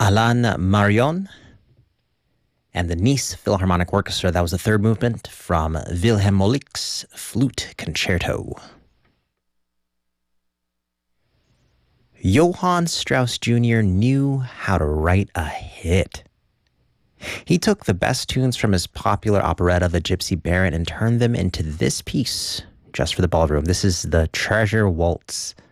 Alain Marion and the Nice Philharmonic Orchestra. That was the third movement from Wilhelm Moelik's Flute Concerto. Johann Strauss Jr. knew how to write a hit. He took the best tunes from his popular operetta, The Gypsy Baron, and turned them into this piece just for the ballroom. This is the Treasure Waltz.